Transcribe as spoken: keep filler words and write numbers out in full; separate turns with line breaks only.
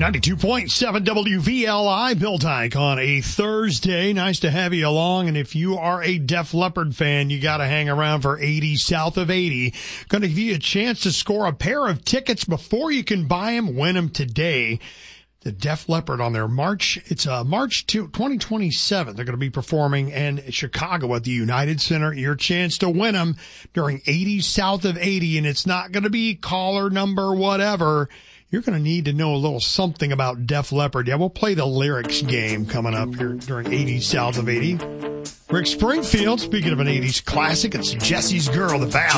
ninety-two point seven W V L I, Bill Dyke on a Thursday. Nice to have you along. And if you are a Def Leppard fan, you got to hang around for eighty South of eighty. Going to give you a chance to score a pair of tickets before you can buy them. Win them today. The Def Leppard on their March, it's uh, March twenty twenty-seven. They're going to be performing in Chicago at the United Center. Your chance to win them during eighty South of eighty. And it's not going to be caller number whatever. You're going to need to know a little something about Def Leppard. Yeah, we'll play the lyrics game coming up here during eighty South of eighty. Rick Springfield, speaking of an eighties classic, it's Jesse's Girl, The Vow.